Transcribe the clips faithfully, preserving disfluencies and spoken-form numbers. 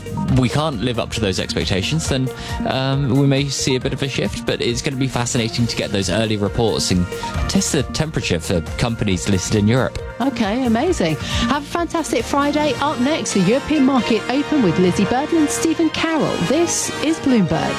we can't live up to those expectations, then um, we may see a bit of a shift, but it's going to be fascinating to get ththose early reports and test the temperature for companies listed in Europe. Okay, amazing. Have a fantastic Friday. Up next, the European Market Open with Lizzie Burden and Stephen Carroll. This is Bloomberg.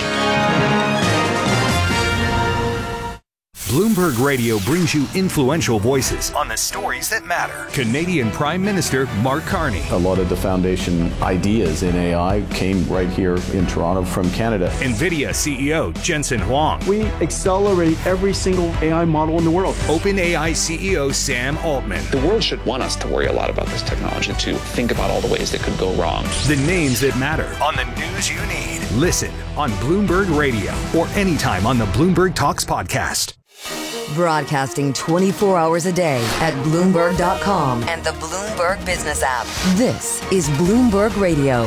Bloomberg Radio brings you influential voices on the stories that matter. Canadian Prime Minister Mark Carney. A lot of the foundation ideas in A I came right here in Toronto from Canada. NVIDIA C E O Jensen Huang. We accelerate every single A I model in the world. OpenAI C E O Sam Altman. The world should want us to worry a lot about this technology, to think about all the ways that could go wrong. The names that matter on the news you need. Listen on Bloomberg Radio or anytime on the Bloomberg Talks podcast. Broadcasting twenty-four hours a day at Bloomberg dot com and the Bloomberg Business app. This is Bloomberg Radio.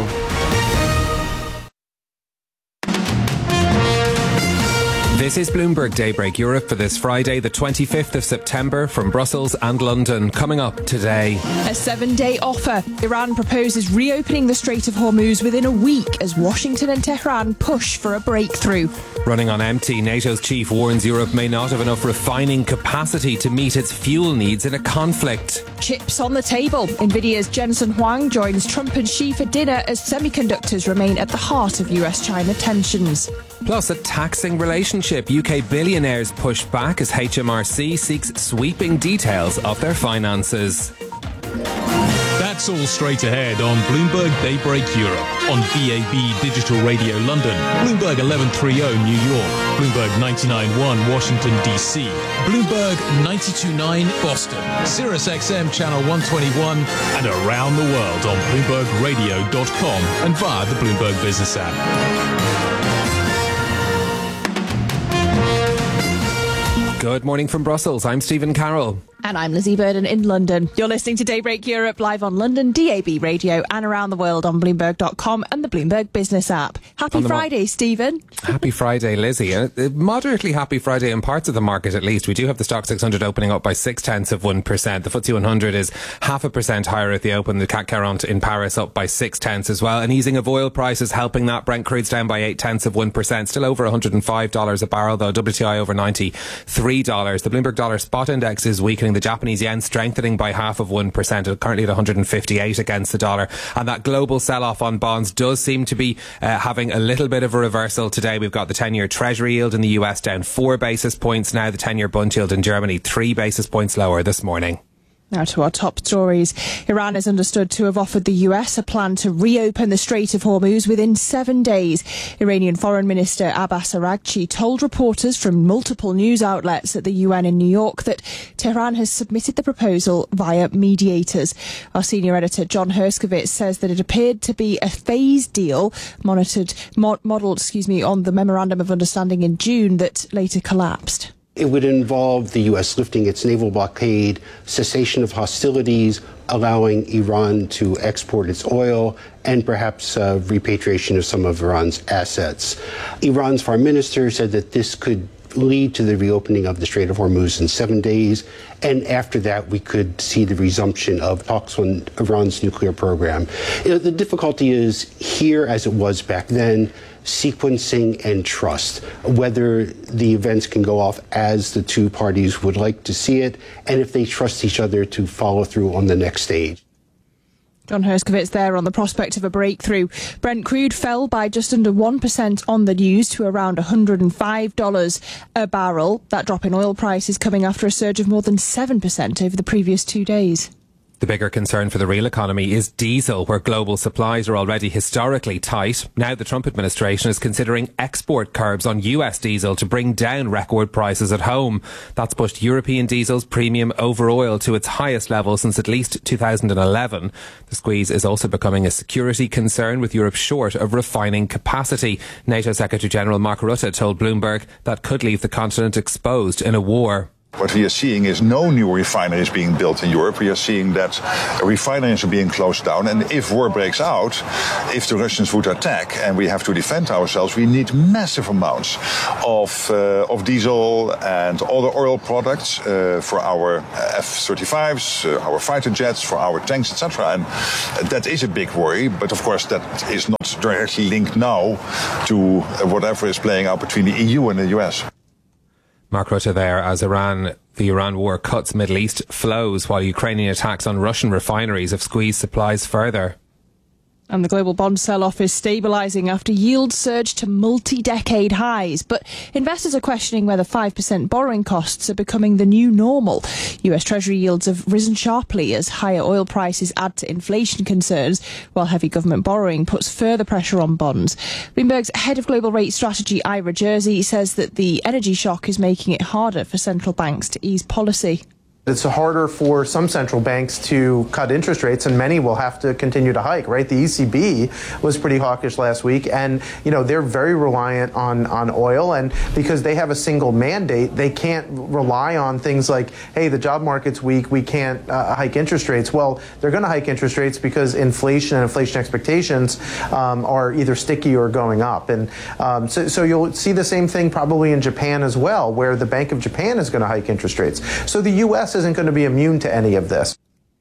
This is Bloomberg Daybreak Europe for this Friday, the twenty-fifth of September, from Brussels and London. Coming up today. A seven-day offer. Iran proposes reopening the Strait of Hormuz within a week as Washington and Tehran push for a breakthrough. Running on empty, NATO's chief warns Europe may not have enough refining capacity to meet its fuel needs in a conflict. Chips on the table. NVIDIA's Jensen Huang joins Trump and Xi for dinner as semiconductors remain at the heart of U S China tensions. Plus, a taxing relationship. U K billionaires push back as H M R C seeks sweeping details of their finances. That's all straight ahead on Bloomberg Daybreak Europe, on B A B Digital Radio London, Bloomberg eleven thirty New York, Bloomberg ninety-nine point one Washington, D C, Bloomberg ninety-two point nine Boston, Sirius X M Channel one twenty-one, and around the world on Bloomberg Radio dot com and via the Bloomberg Business app. Good morning from Brussels. I'm Stephen Carroll. And I'm Lizzie Burden in London. You're listening to Daybreak Europe live on London, D A B Radio, and around the world on Bloomberg dot com and the Bloomberg Business app. Happy Friday, mo- Stephen. Happy Friday, Lizzie. A moderately happy Friday in parts of the market, at least. We do have the Stock six hundred opening up by six tenths of one percent. The F T S E one hundred is half a percent higher at the open. The C A C quarante in Paris up by six tenths as well. An easing of oil prices helping that. Brent crude's down by eight tenths of one percent. Still over one hundred five dollars a barrel, though. W T I over ninety-three dollars. The Bloomberg Dollar Spot Index is weakening. The Japanese yen strengthening by half of one percent, currently at one hundred fifty-eight against the dollar. And that global sell-off on bonds does seem to be uh, having a little bit of a reversal today. We've got the ten-year Treasury yield in the U S down four basis points now. The ten-year Bund yield in Germany three basis points lower this morning. Now to our top stories. Iran is understood to have offered the U S a plan to reopen the Strait of Hormuz within seven days. Iranian Foreign Minister Abbas Araghchi told reporters from multiple news outlets at the U N in New York that Tehran has submitted the proposal via mediators. Our senior editor John Herskovitz says that it appeared to be a phased deal monitored, mo- modelled excuse me, on the Memorandum of Understanding in June that later collapsed. It would involve the U S lifting its naval blockade, cessation of hostilities, allowing Iran to export its oil, and perhaps uh, repatriation of some of Iran's assets. Iran's foreign minister said that this could lead to the reopening of the Strait of Hormuz in seven days, and after that we could see the resumption of talks on Iran's nuclear program. You know, the difficulty is here, as it was back then, sequencing and trust, whether the events can go off as the two parties would like to see it, and if they trust each other to follow through on the next stage. John Herskovitz there on the prospect of a breakthrough. Brent crude fell by just under one percent on the news to around one hundred five dollars a barrel. That drop in oil price is coming after a surge of more than seven percent over the previous two days. The bigger concern for the real economy is diesel, where global supplies are already historically tight. Now the Trump administration is considering export curbs on U S diesel to bring down record prices at home. That's pushed European diesel's premium over oil to its highest level since at least two thousand eleven. The squeeze is also becoming a security concern, with Europe short of refining capacity. NATO Secretary General Mark Rutte told Bloomberg that could leave the continent exposed in a war. What we are seeing is no new refineries being built in Europe. We are seeing that refineries are being closed down. And if war breaks out, if the Russians would attack and we have to defend ourselves, we need massive amounts of uh, of diesel and other oil products uh, for our F thirty-fives, uh, our fighter jets, for our tanks, et cetera. And that is a big worry. But of course, that is not directly linked now to whatever is playing out between the E U and the U S. Mark Rutte there, as Iran, the Iran war cuts Middle East flows, while Ukrainian attacks on Russian refineries have squeezed supplies further. And the global bond sell-off is stabilising after yields surged to multi-decade highs. But investors are questioning whether five percent borrowing costs are becoming the new normal. U S Treasury yields have risen sharply as higher oil prices add to inflation concerns, while heavy government borrowing puts further pressure on bonds. Bloomberg's head of global rate strategy, Ira Jersey, says that the energy shock is making it harder for central banks to ease policy. It's harder for some central banks to cut interest rates, and many will have to continue to hike, right? The E C B was pretty hawkish last week, and, you know, they're very reliant on, on oil, and because they have a single mandate, they can't rely on things like, hey, the job market's weak, we can't uh, hike interest rates. Well, they're going to hike interest rates because inflation and inflation expectations um, are either sticky or going up. And um, so, so you'll see the same thing probably in Japan as well, where the Bank of Japan is going to hike interest rates. So the U S isn't going to be immune to any of this.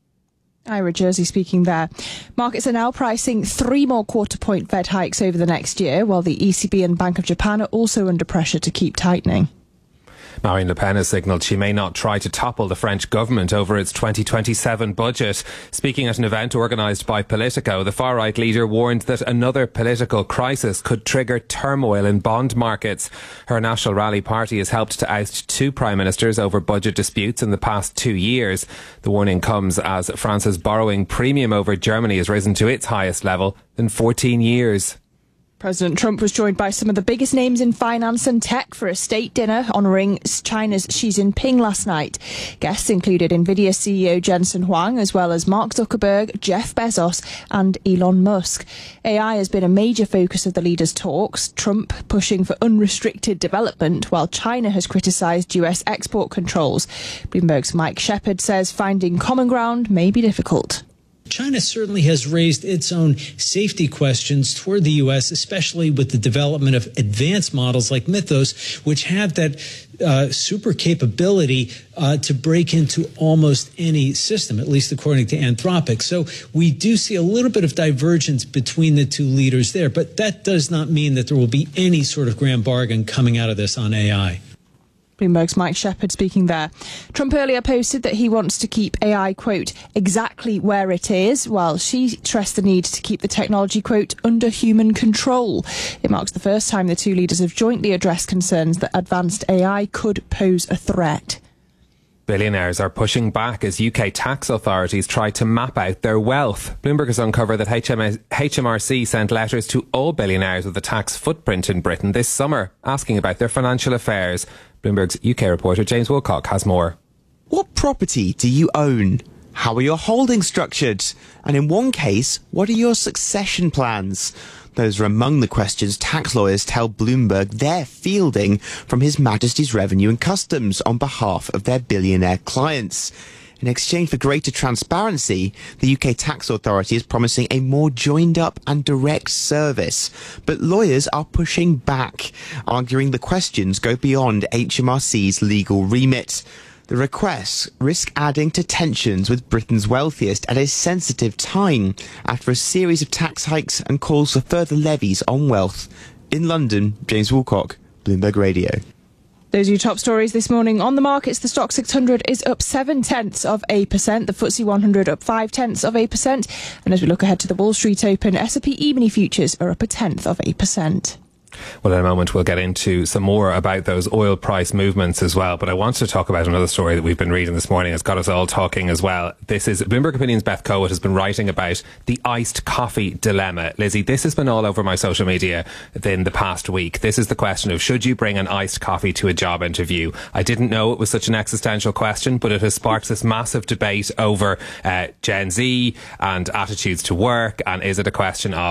Ira Jersey speaking there. Markets are now pricing three more quarter point Fed hikes over the next year, while the E C B and Bank of Japan are also under pressure to keep tightening. Marine Le Pen has signalled she may not try to topple the French government over its twenty twenty-seven budget. Speaking at an event organised by Politico, the far-right leader warned that another political crisis could trigger turmoil in bond markets. Her National Rally party has helped to oust two prime ministers over budget disputes in the past two years. The warning comes as France's borrowing premium over Germany has risen to its highest level in fourteen years. President Trump was joined by some of the biggest names in finance and tech for a state dinner honouring China's Xi Jinping last night. Guests included Nvidia C E O Jensen Huang, as well as Mark Zuckerberg, Jeff Bezos and Elon Musk. A I has been a major focus of the leaders' talks, Trump pushing for unrestricted development, while China has criticised U S export controls. Bloomberg's Mike Shepard says finding common ground may be difficult. China certainly has raised its own safety questions toward the U S, especially with the development of advanced models like Mythos, which have that uh, super capability uh, to break into almost any system, at least according to Anthropic. So we do see a little bit of divergence between the two leaders there, but that does not mean that there will be any sort of grand bargain coming out of this on A I. Bloomberg's Mike Shepard speaking there. Trump earlier posted that he wants to keep A I, quote, exactly where it is, while she stressed the need to keep the technology, quote, under human control. It marks the first time the two leaders have jointly addressed concerns that advanced A I could pose a threat. Billionaires are pushing back as U K tax authorities try to map out their wealth. Bloomberg has uncovered that H M R C sent letters to all billionaires with a tax footprint in Britain this summer, asking about their financial affairs. Bloomberg's U K reporter James Wilcock has more. What property do you own? How are your holdings structured? And in one case, what are your succession plans? Those are among the questions tax lawyers tell Bloomberg they're fielding from His Majesty's Revenue and Customs on behalf of their billionaire clients. In exchange for greater transparency, the U K Tax Authority is promising a more joined-up and direct service. But lawyers are pushing back, arguing the questions go beyond H M R C's legal remit. The requests risk adding to tensions with Britain's wealthiest at a sensitive time after a series of tax hikes and calls for further levies on wealth. In London, James Wilcock, Bloomberg Radio. Those are your top stories this morning. On the markets, the Stoxx six hundred is up seven tenths of a percent. The F T S E one hundred up five tenths of a percent. And as we look ahead to the Wall Street Open, S and P E-mini futures are up a tenth of a percent. Well, in a moment, we'll get into some more about those oil price movements as well. But I want to talk about another story that we've been reading this morning. It's got us all talking as well. This is Bloomberg Opinion's Beth Coates has been writing about the iced coffee dilemma. Lizzie, this has been all over my social media in the past week. This is the question of, should you bring an iced coffee to a job interview? I didn't know it was such an existential question, but it has sparked this massive debate over uh, Gen Z and attitudes to work. And is it a question of,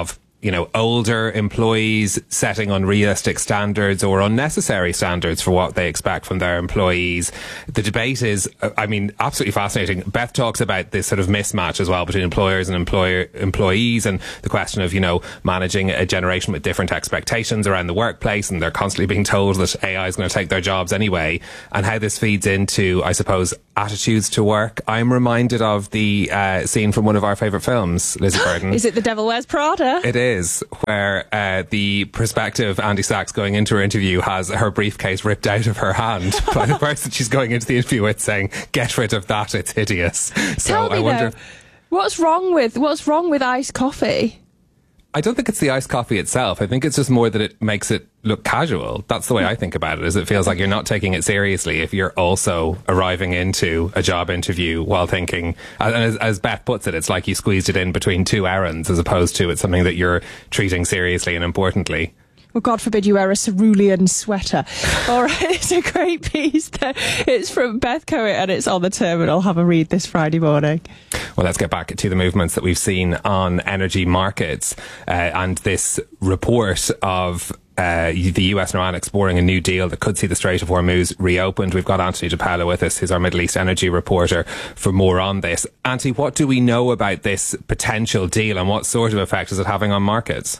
you know, older employees setting unrealistic standards or unnecessary standards for what they expect from their employees. The debate is, I mean, absolutely fascinating. Beth talks about this sort of mismatch as well between employers and employer employees, and the question of, you know, managing a generation with different expectations around the workplace, and they're constantly being told that A I is going to take their jobs anyway, and how this feeds into, I suppose, attitudes to work. I'm reminded of the uh, scene from one of our favourite films, Lizzie Burden. Is it The Devil Wears Prada? It is, where uh, the prospective Andy Sachs going into her interview has her briefcase ripped out of her hand by the person she's going into the interview with, saying, "Get rid of that, it's hideous." So Tell me I wonder, though, what's wrong with what's wrong with iced coffee? I don't think it's the iced coffee itself. I think it's just more that it makes it look casual. That's the way I think about it, is it feels like you're not taking it seriously if you're also arriving into a job interview while thinking, and as, as Beth puts it, it's like you squeezed it in between two errands, as opposed to it's something that you're treating seriously and importantly. Well, God forbid you wear a cerulean sweater. All right, it's a great piece. There. It's from Beth Coet and it's on the Terminal. Have a read this Friday morning. Well, let's get back to the movements that we've seen on energy markets uh, and this report of Uh, the U S and Iran exploring a new deal that could see the Strait of Hormuz reopened. We've got Anthony DePaola with us, who's our Middle East energy reporter, for more on this. Anthony, what do we know about this potential deal and what sort of effect is it having on markets?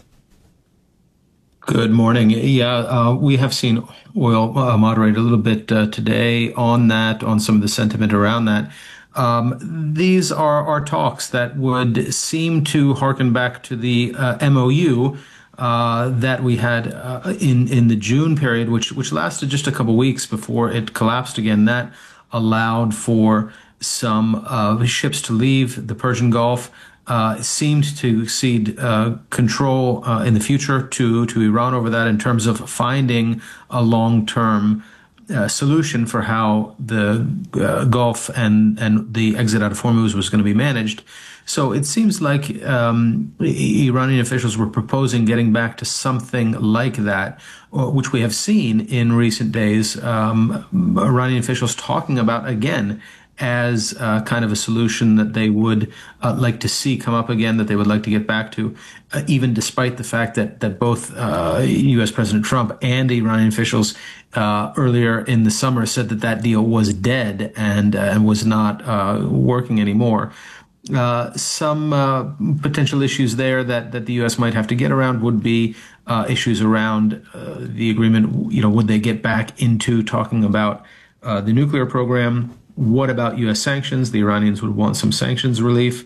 Good morning. Yeah, uh, we have seen oil uh, moderate a little bit uh, today on that, on some of the sentiment around that. Um, these are, are talks that would seem to harken back to the uh, M O U uh, that we had uh, in in the June period, which which lasted just a couple weeks before it collapsed again. That allowed for some uh, ships to leave the Persian Gulf. Uh, seemed to cede uh, control uh, in the future to, to Iran over that in terms of finding a long-term uh, solution for how the uh, Gulf and, and the exit out of Hormuz was going to be managed. So it seems like um, Iranian officials were proposing getting back to something like that, which we have seen in recent days. Um, Iranian officials talking about, again, as uh, kind of a solution that they would uh, like to see come up again, that they would like to get back to, uh, even despite the fact that that both uh, U S President Trump and Iranian officials uh, earlier in the summer said that that deal was dead and, uh, and was not uh, working anymore. Uh, some uh, potential issues there that, that the U S might have to get around would be uh, issues around uh, the agreement. You know, would they get back into talking about uh, the nuclear program? What about U S sanctions? The Iranians would want some sanctions relief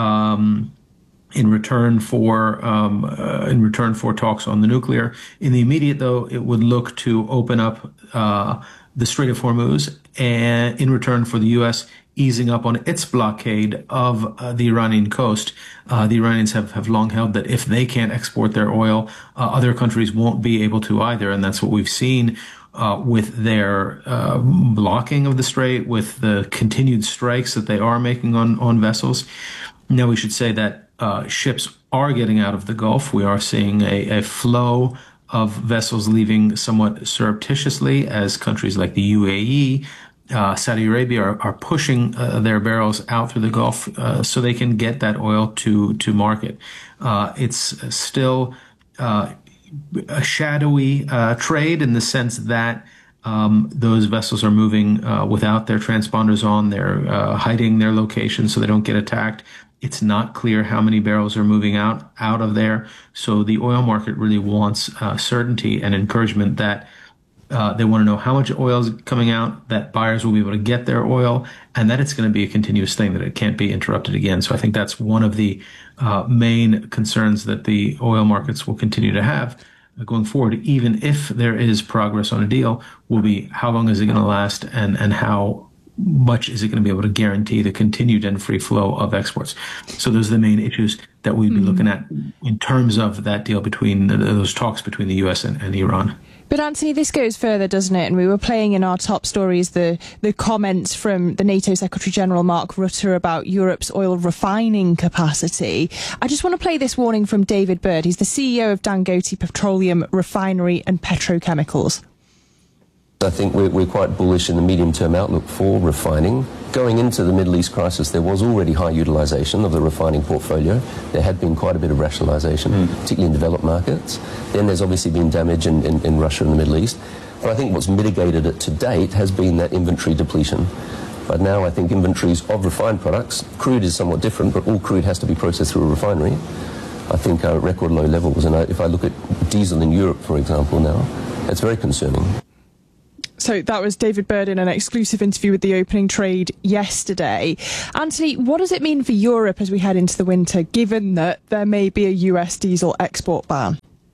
um, in return for um, uh, in return for talks on the nuclear. In the immediate, though, it would look to open up uh, the Strait of Hormuz, and in return for the U S easing up on its blockade of uh, the Iranian coast. Uh, the Iranians have, have long held that if they can't export their oil, uh, other countries won't be able to either, and that's what we've seen. Uh, with their uh, blocking of the strait, with the continued strikes that they are making on, on vessels. Now, we should say that uh, ships are getting out of the Gulf. We are seeing a, a flow of vessels leaving somewhat surreptitiously as countries like the U A E, uh, Saudi Arabia are, are pushing uh, their barrels out through the Gulf uh, so they can get that oil to, to market. Uh, it's still uh, a shadowy uh, trade in the sense that um, those vessels are moving uh, without their transponders on. They're uh, hiding their location so they don't get attacked. It's not clear how many barrels are moving out, out of there. So the oil market really wants uh, certainty and encouragement that uh, they want to know how much oil is coming out, that buyers will be able to get their oil, and that it's going to be a continuous thing, that it can't be interrupted again. So I think that's one of the uh, main concerns that the oil markets will continue to have going forward, even if there is progress on a deal, will be how long is it going to last, and, and how much is it going to be able to guarantee the continued and free flow of exports. So those are the main issues that we'd be mm-hmm. looking at in terms of that deal between those talks between the U S and, and Iran. But Anthony, this goes further, doesn't it? And we were playing in our top stories the, the comments from the NATO Secretary General Mark Rutte about Europe's oil refining capacity. I just want to play this warning from David Bird. He's the C E O of Dangote Petroleum Refinery and Petrochemicals. I think we're, we're quite bullish in the medium-term outlook for refining. Going into the Middle East crisis, there was already high utilization of the refining portfolio. There had been quite a bit of rationalization, mm. particularly in developed markets. Then there's obviously been damage in, in, in Russia and the Middle East. But I think what's mitigated it to date has been that inventory depletion. But now I think inventories of refined products, crude is somewhat different, but all crude has to be processed through a refinery, I think are at record low levels. And I, if I look at diesel in Europe, for example, now, it's very concerning. So that was David Bird in an exclusive interview with the opening trade yesterday. Anthony, what does it mean for Europe as we head into the winter, given that there may be a U S diesel export ban?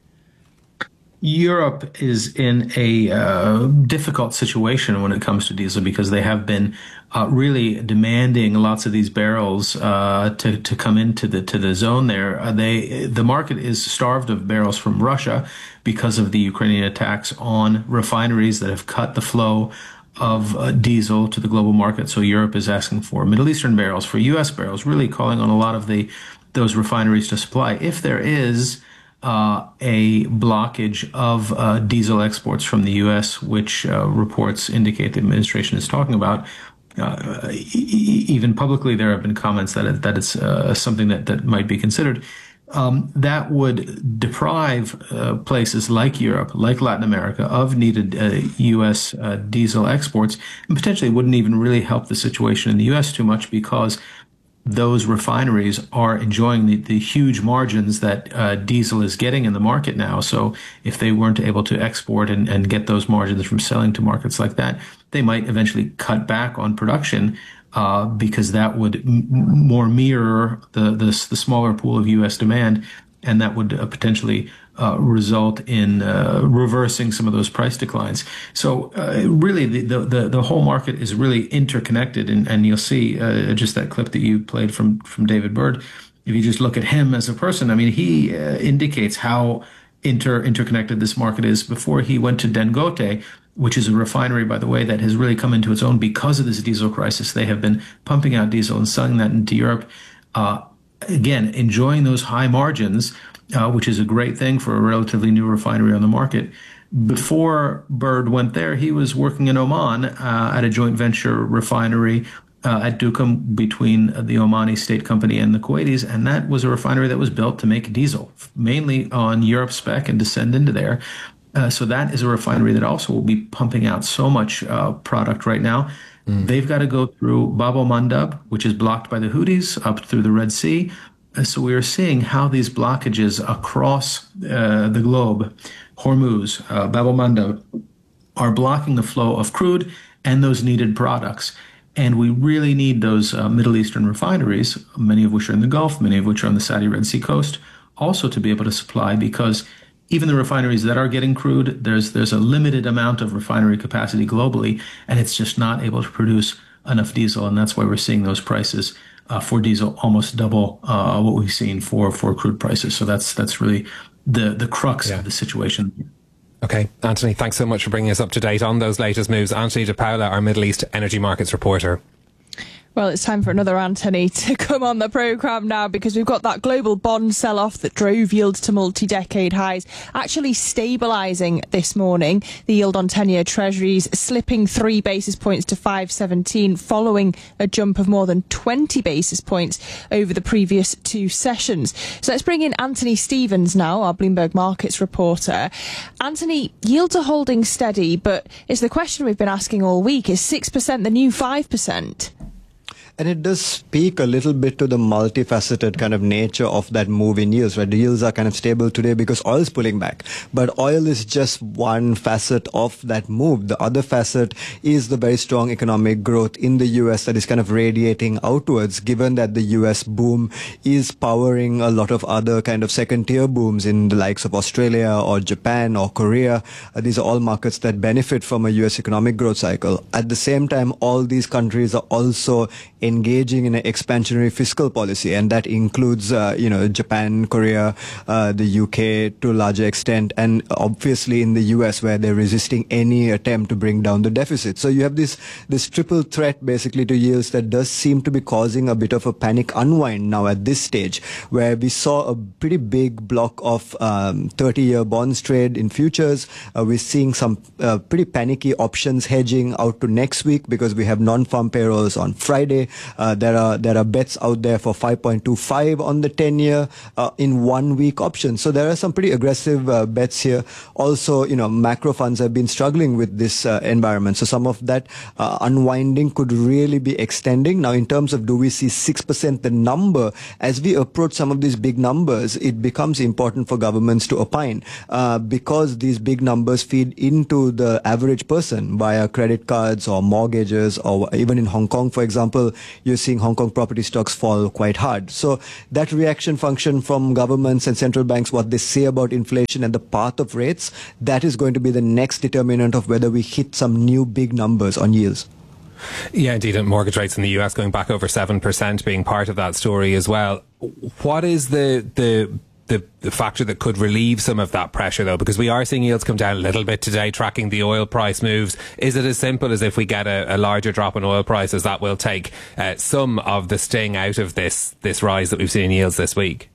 Europe is in a uh, difficult situation when it comes to diesel because they have been uh, really demanding lots of these barrels uh, to to come into the to the zone there. Uh, they the market is starved of barrels from Russia because of the Ukrainian attacks on refineries that have cut the flow of uh, diesel to the global market. So Europe is asking for Middle Eastern barrels, for U S barrels, really calling on a lot of the those refineries to supply. If there is Uh, a blockage of uh, diesel exports from the U S, which uh, reports indicate the administration is talking about. Uh, e- even publicly, there have been comments that it, that it's uh, something that, that might be considered. Um, that would deprive uh, places like Europe, like Latin America, of needed uh, U S uh, diesel exports, and potentially wouldn't even really help the situation in the U S too much because those refineries are enjoying the, the huge margins that uh, diesel is getting in the market now. So if they weren't able to export and, and get those margins from selling to markets like that, they might eventually cut back on production uh, because that would m- more mirror the, the the smaller pool of U S demand, and that would uh, potentially uh, result in uh, reversing some of those price declines. So uh, really, the, the the whole market is really interconnected, and, and you'll see uh, just that clip that you played from from David Bird. If you just look at him as a person, I mean, he uh, indicates how inter interconnected this market is. Before he went to Dangote, which is a refinery, by the way, that has really come into its own because of this diesel crisis. They have been pumping out diesel and selling that into Europe. Uh, again, enjoying those high margins, uh, which is a great thing for a relatively new refinery on the market. Before Bird went there, he was working in Oman uh, at a joint venture refinery uh, at Duqm between the Omani state company and the Kuwaitis, and that was a refinery that was built to make diesel, mainly on Europe spec and to send into there. Uh, so that is a refinery that also will be pumping out so much uh, product right now. Mm. They've got to go through Bab el-Mandab, which is blocked by the Houthis, up through the Red Sea. Uh, so we are seeing how these blockages across uh, the globe, Hormuz, uh, Bab el-Mandab, are blocking the flow of crude and those needed products. And we really need those uh, Middle Eastern refineries, many of which are in the Gulf, many of which are on the Saudi Red Sea coast, also to be able to supply, because even the refineries that are getting crude, there's there's a limited amount of refinery capacity globally, and it's just not able to produce enough diesel, and that's why we're seeing those prices uh, for diesel almost double uh, what we've seen for, for crude prices. So that's that's really the the crux yeah. of the situation. Okay, Anthony, thanks so much for bringing us up to date on those latest moves. Anthony De Paula, our Middle East energy markets reporter. Well, it's time for another Anthony to come on the programme now, because we've got that global bond sell-off that drove yields to multi-decade highs actually stabilising this morning. The yield on ten-year treasuries slipping three basis points to five seventeen following a jump of more than twenty basis points over the previous two sessions. So let's bring in Anthony Stevens now, our Bloomberg Markets reporter. Anthony, yields are holding steady, but it's the question we've been asking all week. Is six percent the new five percent? And it does speak a little bit to the multifaceted kind of nature of that move in yields, right? The yields are kind of stable today because oil is pulling back. But oil is just one facet of that move. The other facet is the very strong economic growth in the U S that is kind of radiating outwards, given that the U S boom is powering a lot of other kind of second-tier booms in the likes of Australia or Japan or Korea. Uh, these are all markets that benefit from a U S economic growth cycle. At the same time, all these countries are also engaging in an expansionary fiscal policy, and that includes, uh, you know, Japan, Korea, uh, the U K to a larger extent, and obviously in the U S where they're resisting any attempt to bring down the deficit. So you have this this triple threat basically to yields that does seem to be causing a bit of a panic unwind now at this stage, where we saw a pretty big block of um, thirty-year bonds trade in futures. Uh, we're seeing some uh, pretty panicky options hedging out to next week because we have non-farm payrolls on Friday. Uh, there are there are bets out there for five point two five on the ten-year uh, in one-week options. So there are some pretty aggressive uh, bets here. Also, you know, macro funds have been struggling with this uh, environment. So some of that uh, unwinding could really be extending. Now, in terms of do we see six percent the number, as we approach some of these big numbers, it becomes important for governments to opine uh, because these big numbers feed into the average person via credit cards or mortgages, or even in Hong Kong, for example, you're seeing Hong Kong property stocks fall quite hard. So that reaction function from governments and central banks, what they say about inflation and the path of rates, that is going to be the next determinant of whether we hit some new big numbers on yields. Yeah, indeed, and mortgage rates in the U S going back over seven percent being part of that story as well. What is the the The, the factor that could relieve some of that pressure, though? Because we are seeing yields come down a little bit today, tracking the oil price moves. Is it as simple as if we get a, a larger drop in oil prices, that will take uh, some of the sting out of this this rise that we've seen in yields this week?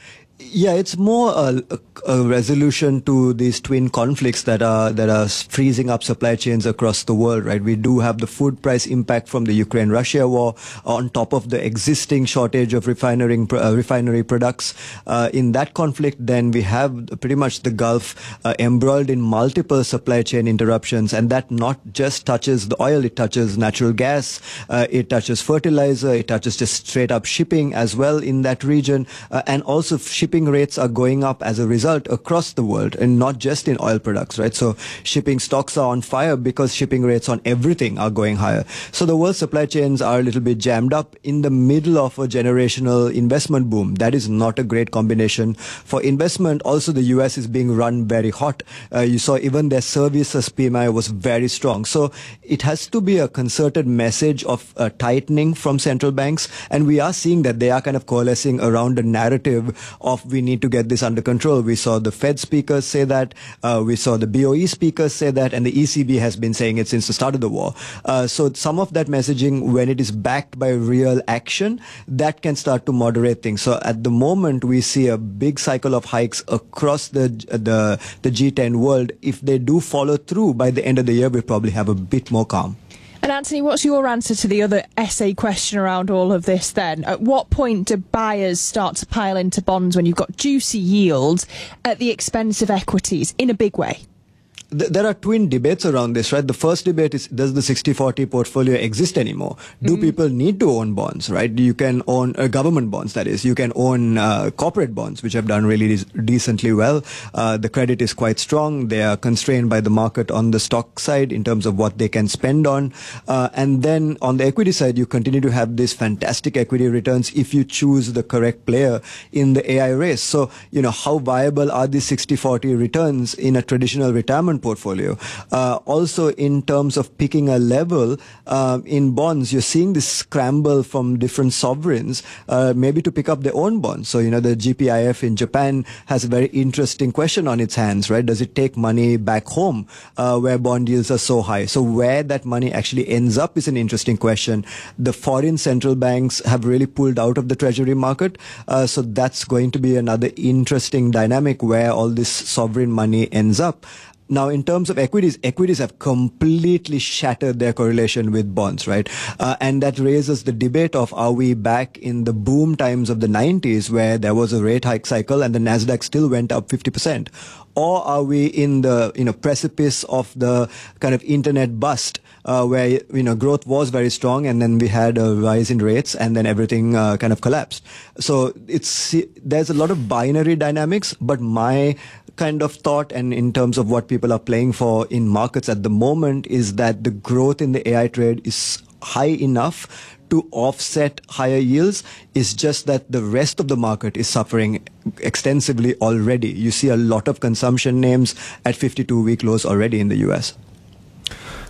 Yeah, it's more a, a resolution to these twin conflicts that are that are freezing up supply chains across the world, right? We do have the food price impact from the Ukraine-Russia war on top of the existing shortage of refinery uh, refinery products. Uh, in that conflict, then we have pretty much the Gulf uh, embroiled in multiple supply chain interruptions, and that not just touches the oil, it touches natural gas, uh, it touches fertilizer, it touches just straight up shipping as well in that region, uh, and also shipping Shipping rates are going up as a result across the world, and not just in oil products, right? So shipping stocks are on fire because shipping rates on everything are going higher. So the world supply chains are a little bit jammed up in the middle of a generational investment boom. That is not a great combination for investment. Also, the U S is being run very hot. Uh, you saw even their services P M I was very strong. So it has to be a concerted message of uh, tightening from central banks. And we are seeing that they are kind of coalescing around a narrative of we need to get this under control. We saw the Fed speakers say that. Uh, we saw the B O E speakers say that. And the E C B has been saying it since the start of the war. Uh, so some of that messaging, when it is backed by real action, that can start to moderate things. So at the moment, we see a big cycle of hikes across the the, the G ten world. If they do follow through, by the end of the year, we'll probably have a bit more calm. And Anthony, what's your answer to the other essay question around all of this then? At what point do buyers start to pile into bonds when you've got juicy yields at the expense of equities in a big way? There are twin debates around this, right? The first debate is, does the sixty forty portfolio exist anymore? Do mm. people need to own bonds, right? You can own uh, government bonds, that is. You can own uh, corporate bonds, which have done really de- decently well. Uh, the credit is quite strong. They are constrained by the market on the stock side in terms of what they can spend on. Uh, and then on the equity side, you continue to have these fantastic equity returns if you choose the correct player in the A I race. So, you know, how viable are these sixty forty returns in a traditional retirement portfolio? Uh, also, in terms of picking a level uh, in bonds, you're seeing this scramble from different sovereigns, uh, maybe to pick up their own bonds. So, you know, the G P I F in Japan has a very interesting question on its hands, right? Does it take money back home uh, where bond yields are so high? So where that money actually ends up is an interesting question. The foreign central banks have really pulled out of the treasury market. Uh, so that's going to be another interesting dynamic where all this sovereign money ends up. Now, in terms of equities, equities have completely shattered their correlation with bonds, right? Uh, and that raises the debate of, are we back in the boom times of the nineties where there was a rate hike cycle and the Nasdaq still went up fifty percent? Or are we in the, you know, precipice of the kind of internet bust, uh, where, you know, growth was very strong and then we had a rise in rates and then everything uh, kind of collapsed? So it's, there's a lot of binary dynamics, but my kind of thought, and in terms of what people are playing for in markets at the moment, is that the growth in the A I trade is high enough to offset higher yields. It's just that the rest of the market is suffering extensively already. You see a lot of consumption names at fifty-two week lows already in the U S.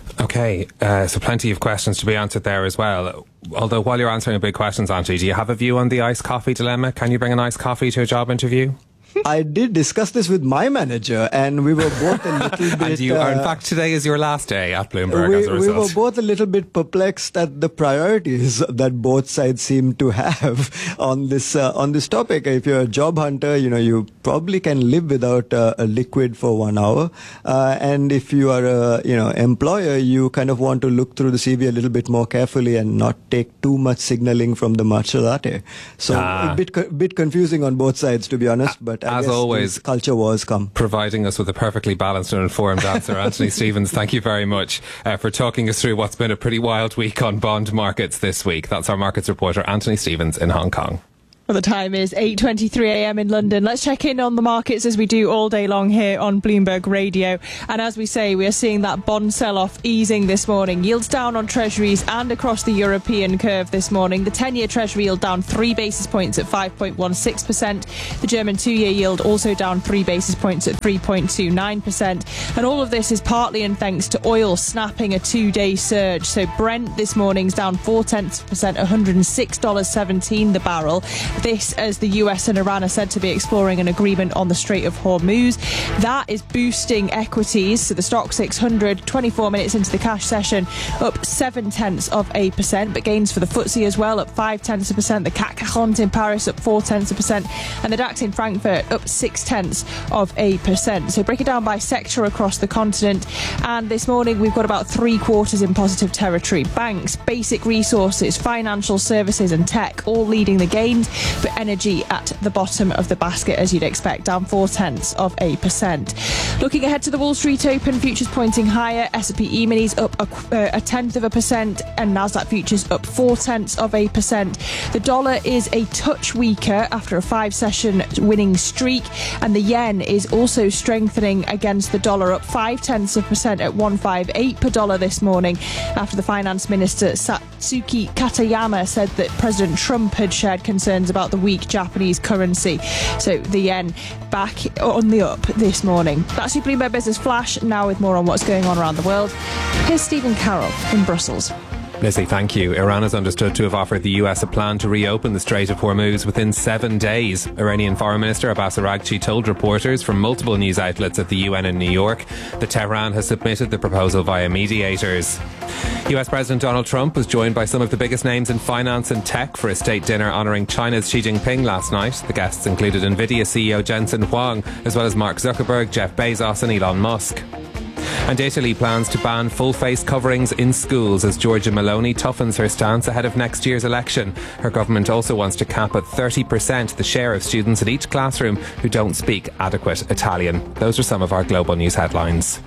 Okay, uh, so plenty of questions to be answered there as well. Although while you're answering big questions, Auntie, do you have a view on the iced coffee dilemma? Can you bring an iced coffee to a job interview? I did discuss this with my manager, and we were both a little bit... and you are, in uh, fact, today is your last day at Bloomberg we, as a result. We were both a little bit perplexed at the priorities that both sides seem to have on this uh, on this topic. If you're a job hunter, you know, you probably can live without uh, a liquid for one hour. Uh, and if you are a, you know, employer, you kind of want to look through the C V a little bit more carefully and not take too much signaling from the matcha latte. So ah. a bit, co- bit confusing on both sides, to be honest, but I As guess always, culture wars come. Providing us with a perfectly balanced and informed answer. Anthony Stevens, thank you very much uh, for talking us through what's been a pretty wild week on bond markets this week. That's our markets reporter, Anthony Stevens, in Hong Kong. Well, the time is eight twenty-three a m in London. Let's check in on the markets as we do all day long here on Bloomberg Radio. And as we say, we are seeing that bond sell-off easing this morning. Yields down on treasuries and across the European curve this morning. The ten-year treasury yield down three basis points at five point one six percent. The German two-year yield also down three basis points at three point two nine percent. And all of this is partly in thanks to oil snapping a two-day surge. So Brent this morning's down four tenths of a percent, one hundred six dollars seventeen the barrel. This as the U S and Iran are said to be exploring an agreement on the Strait of Hormuz. That is boosting equities. So the stock six hundred, twenty-four minutes into the cash session, up seven tenths of a percent, but gains for the F T S E as well, up five tenths of a percent. The C A C quarante in Paris up four tenths of a percent, and the DAX in Frankfurt up six tenths of a percent. So break it down by sector across the continent. And this morning we've got about three quarters in positive territory. Banks, basic resources, financial services and tech all leading the gains, but energy at the bottom of the basket, as you'd expect, down four tenths of a percent. Looking ahead to the Wall Street Open, futures pointing higher. S and P E-minis up a, uh, a tenth of a percent, and Nasdaq futures up four tenths of a percent. The dollar is a touch weaker after a five-session winning streak, and the yen is also strengthening against the dollar, up five tenths of a percent at one fifty-eight per dollar this morning, after the finance minister Satsuki Katayama said that President Trump had shared concerns about the weak Japanese currency. So the yen back on the up this morning. That's your Bloomberg Business Flash. Now with more on what's going on around the world, here's Stephen Carroll in Brussels. Lizzie, thank you. Iran is understood to have offered the U S a plan to reopen the Strait of Hormuz within seven days. Iranian Foreign Minister Abbas Araghchi told reporters from multiple news outlets at the U N in New York that Tehran has submitted the proposal via mediators. U S President Donald Trump was joined by some of the biggest names in finance and tech for a state dinner honouring China's Xi Jinping last night. The guests included Nvidia C E O Jensen Huang, as well as Mark Zuckerberg, Jeff Bezos and Elon Musk. And Italy plans to ban full-face coverings in schools as Giorgia Meloni toughens her stance ahead of next year's election. Her government also wants to cap at thirty percent the share of students at each classroom who don't speak adequate Italian. Those are some of our global news headlines.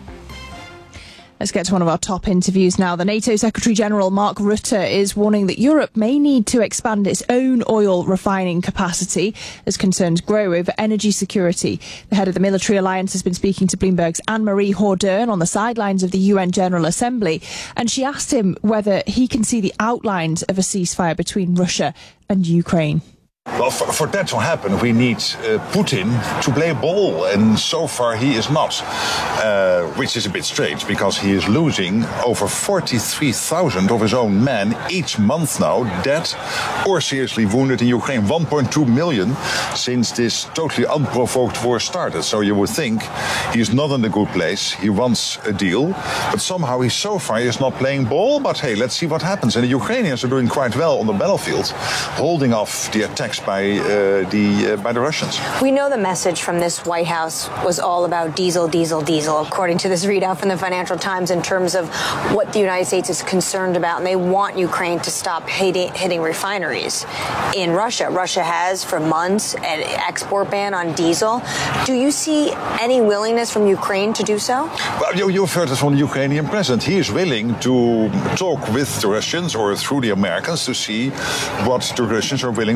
Let's get to one of our top interviews now. The NATO Secretary-General Mark Rutte is warning that Europe may need to expand its own oil refining capacity as concerns grow over energy security. The head of the military alliance has been speaking to Bloomberg's Anne-Marie Hordern on the sidelines of the U N General Assembly, and she asked him whether he can see the outlines of a ceasefire between Russia and Ukraine. Well, for, for that to happen, we need uh, Putin to play ball, and so far he is not, uh, which is a bit strange because he is losing over forty-three thousand of his own men each month now, dead or seriously wounded in Ukraine. one point two million since this totally unprovoked war started. So you would think he's not in a good place. He wants a deal, but somehow he so far is not playing ball. But hey, let's see what happens. And the Ukrainians are doing quite well on the battlefield, holding off the attacks by uh, the uh, by the Russians. We know the message from this White House was all about diesel, diesel, diesel, according to this readout from the Financial Times, in terms of what the United States is concerned about, and they want Ukraine to stop hitting, hitting refineries in Russia. Russia has for months an export ban on diesel. Do you see any willingness from Ukraine to do so? Well, you, you've heard it from the Ukrainian president. He is willing to talk with the Russians or through the Americans to see what the Russians are willing to give in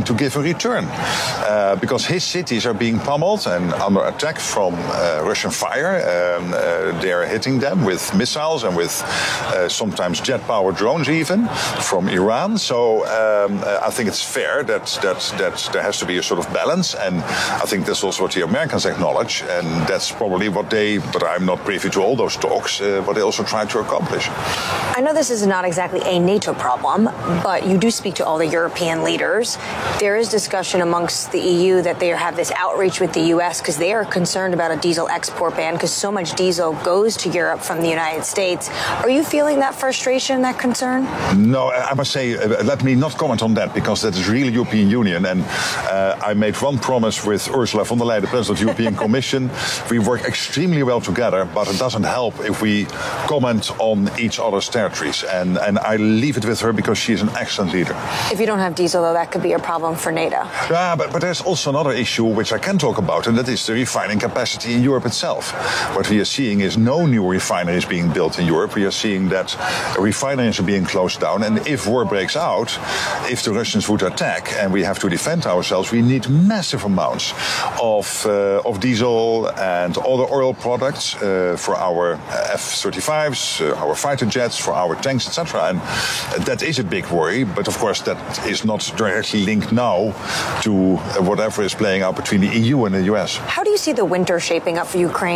return uh, because his cities are being pummeled and under attack from uh, Russian fire. Um, uh, they are hitting them with missiles and with uh, sometimes jet-powered drones even from Iran. So um, uh, I think it's fair that, that, that there has to be a sort of balance, and I think that's also what the Americans acknowledge, and that's probably what they, but I'm not privy to all those talks, uh, what they also try to accomplish. I know this is not exactly a NATO problem, but you do speak to all the European leaders. There is discussion amongst the E U that they have this outreach with the U S because they are concerned about a diesel export ban because so much diesel goes to Europe from the United States. Are you feeling that frustration, that concern? No, I must say, uh, let me not comment on that because that is really European Union. And uh, I made one promise with Ursula von der Leyen, the President of the European Commission. We work extremely well together, but it doesn't help if we comment on each other's territories. And, and I leave it with her because she is an excellent leader. If you don't have diesel, though, that could be a problem for NATO. Yeah, but, but there's also another issue which I can talk about, and that is the refining capacity in Europe itself. What we are seeing is no new refineries being built in Europe. We are seeing that refineries are being closed down, and if war breaks out, if the Russians would attack and we have to defend ourselves, we need massive amounts of, uh, of diesel and other oil products uh, for our F thirty-fives, uh, our fighter jets, for our tanks, et cetera. And that is a big worry, but of course that is not directly linked now to whatever is playing out between the E U and the U S. How do you see the winter shaping up for Ukraine?